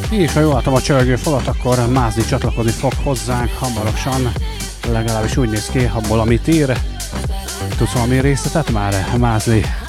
És ha jól látom a csörgő falat, akkor Mázni csatlakozni fog hozzánk hamarosan. Legalábbis úgy néz ki, abból amit ír. Tudsz valami részletet már, Mázli?